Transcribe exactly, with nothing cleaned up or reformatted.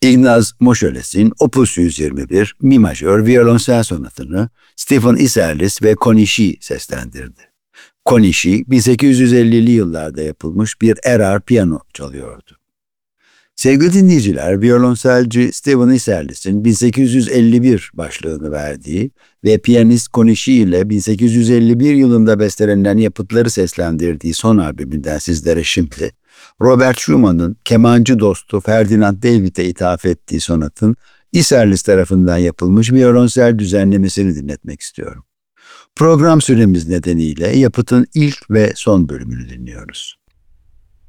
Ignaz Moscheles Opus yüz yirmi bir Mi majör violonsel sonatını Stephen Isserlis ve Konishi seslendirdi. Konishi bin sekiz yüz ellili yıllarda yapılmış bir erar piyano çalıyordu. Sevgili dinleyiciler, violonselci Stephen Isserlis'in bin sekiz yüz elli bir başlığını verdiği ve piyanist Konishi ile bin sekiz yüz elli bir yılında bestelenen yapıtları seslendirdiği son albümünden sizlere şimdi Robert Schumann'ın kemancı dostu Ferdinand David'e ithaf ettiği sonatın Isserlis tarafından yapılmış violonsel düzenlemesini dinletmek istiyorum. Program süremiz nedeniyle yapıtın ilk ve son bölümünü dinliyoruz.